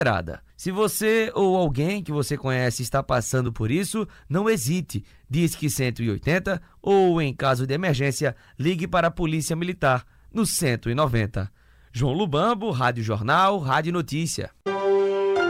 Se você ou alguém que você conhece está passando por isso, não hesite. Disque 180 ou, em caso de emergência, ligue para a Polícia Militar no 190. João Lubambo, Rádio Jornal, Rádio Notícia.